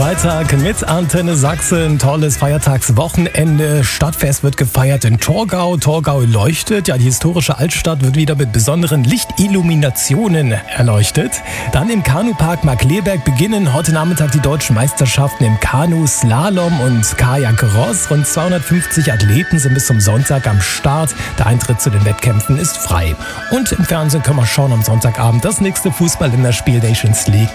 Freitag mit Antenne Sachsen. Tolles Feiertagswochenende. Stadtfest wird gefeiert in Torgau. Torgau leuchtet. Ja, die historische Altstadt wird wieder mit besonderen Lichtilluminationen erleuchtet. Dann im Kanupark Markkleeberg beginnen heute Nachmittag die deutschen Meisterschaften im Kanu, Slalom und Kajak-Cross. Rund 250 Athleten sind bis zum Sonntag am Start. Der Eintritt zu den Wettkämpfen ist frei. Und im Fernsehen können wir schauen am Sonntagabend das nächste Fußball-Länderspiel Nations League.